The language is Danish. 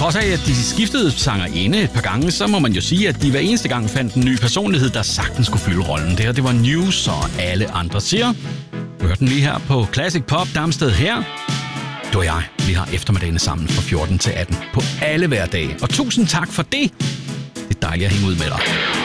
trods af, at de skiftede sangerinde et par gange, så må man jo sige, at de hver eneste gang fandt en ny personlighed, der sagtens skulle fylde rollen. Det her, det var News, og alle andre siger. Du hørte den lige her på Classic Pop Damsted her. Du og jeg, vi har eftermiddagene sammen fra 14 til 18 på alle hverdage. Og tusind tak for det. Det er dejligt at hænge ud med dig.